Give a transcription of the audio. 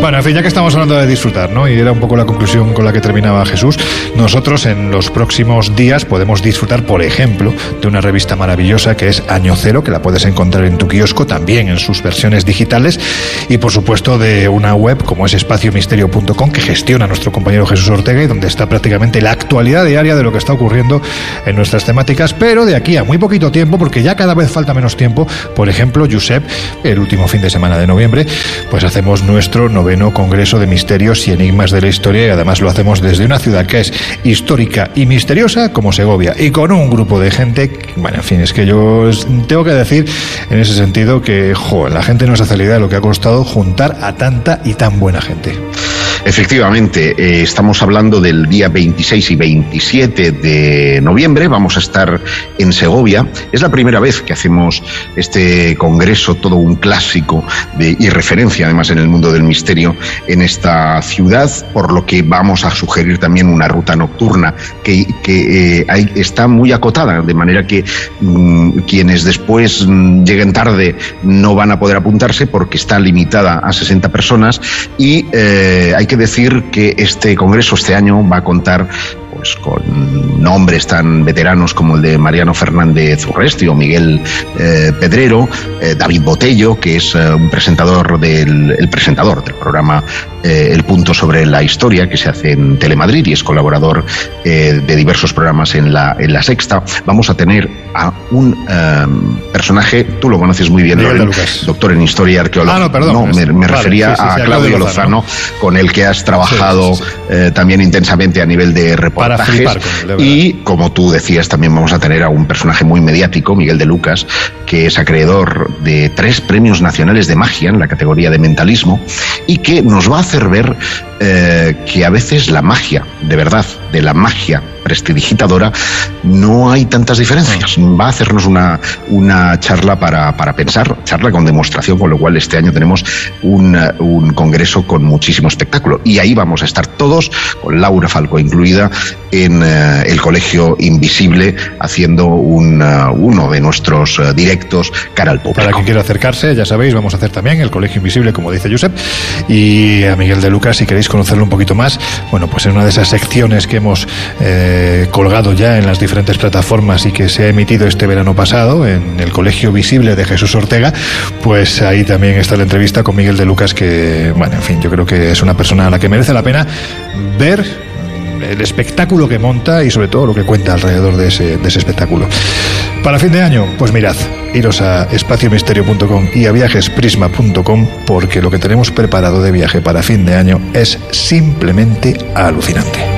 Bueno, en fin, ya que estamos hablando de disfrutar, ¿no? Y era un poco la conclusión con la que terminaba Jesús. Nosotros en los próximos días podemos disfrutar, por ejemplo, de una revista maravillosa que es Año Cero, que la puedes encontrar en tu kiosco, también en sus versiones digitales, y por supuesto de una web como es espaciomisterio.com, que gestiona nuestro compañero Jesús Ortega y donde está prácticamente la actualidad diaria de lo que está ocurriendo en nuestras temáticas, pero de aquí a muy poquito tiempo, porque ya cada vez falta menos tiempo. Por ejemplo, Josep, el último fin de semana de noviembre, pues hacemos nuestro 9º Congreso de Misterios y Enigmas de la Historia, y además lo hacemos desde una ciudad que es histórica y misteriosa como Segovia, y con un grupo de gente, bueno, en fin, es que yo tengo que decir en ese sentido que, la gente no se hace la idea de lo que ha costado juntar a tanta y tan buena gente. Efectivamente, estamos hablando del día 26 y 27 de noviembre, vamos a estar en Segovia. Es la primera vez que hacemos este congreso, todo un clásico y referencia además en el mundo del misterio en esta ciudad, por lo que vamos a sugerir también una ruta nocturna que está muy acotada, de manera que quienes después lleguen tarde no van a poder apuntarse porque está limitada a 60 personas y hay que decir que este congreso este año va a contar pues con nombres tan veteranos como el de Mariano Fernández Urresti o Miguel Pedrero, David Botello, que es un presentador del programa El Punto sobre la Historia, que se hace en Telemadrid y es colaborador de diversos programas en la Sexta. Vamos a tener a un personaje, tú lo conoces muy bien, Loren, doctor en Historia y Arqueología. Me refería a Claudio Lozano, con el que has trabajado también intensamente a nivel de reportajes. Y como tú decías, también vamos a tener a un personaje muy mediático, Miguel de Lucas, que es acreedor de 3 premios nacionales de magia en la categoría de mentalismo y que nos va a hacer ver que a veces la magia, de verdad, de la magia prestidigitadora, no hay tantas diferencias. Va a hacernos una charla para pensar, charla con demostración, con lo cual este año tenemos un congreso con muchísimo espectáculo. Y ahí vamos a estar todos, con Laura Falco incluida, en el Colegio Invisible, haciendo uno de nuestros directos cara al público. Para quien quiera acercarse, ya sabéis, vamos a hacer también el Colegio Invisible, como dice Josep, y a Miguel de Lucas, si queréis conocerlo un poquito más, bueno, pues en una de esas secciones que hemos colgado ya en las diferentes plataformas y que se ha emitido este verano pasado en el Colegio Visible de Jesús Ortega, pues ahí también está la entrevista con Miguel de Lucas, que, bueno, en fin, yo creo que es una persona a la que merece la pena ver el espectáculo que monta y sobre todo lo que cuenta alrededor de ese espectáculo. Para fin de año, pues mirad, iros a espaciomisterio.com y a viajesprisma.com, porque lo que tenemos preparado de viaje para fin de año es simplemente alucinante.